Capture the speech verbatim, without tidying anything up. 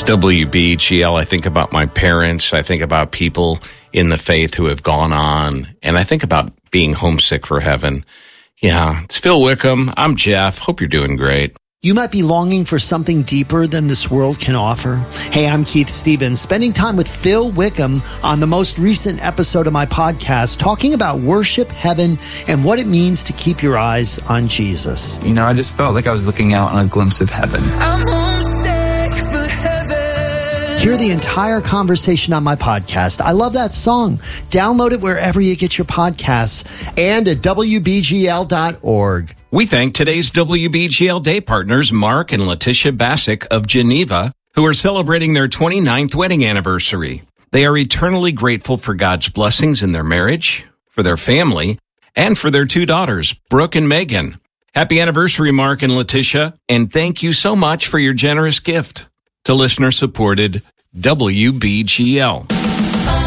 It's W B G L. I think about my parents. I think about people in the faith who have gone on. And I think about being homesick for heaven. Yeah, it's Phil Wickham. I'm Jeff. Hope you're doing great. You might be longing for something deeper than this world can offer. Hey, I'm Keith Stevens, spending time with Phil Wickham on the most recent episode of my podcast, talking about worship, heaven, and what it means to keep your eyes on Jesus. You know, I just felt like I was looking out on a glimpse of heaven. I'm homesick for heaven. Hear the entire conversation on my podcast. I love that song. Download it wherever you get your podcasts and at W B G L dot org. We thank today's W B G L Day partners, Mark and Letitia Bassick of Geneva, who are celebrating their twenty-ninth wedding anniversary. They are eternally grateful for God's blessings in their marriage, for their family, and for their two daughters, Brooke and Megan. Happy anniversary, Mark and Letitia, and thank you so much for your generous gift to listener-supported W B G L.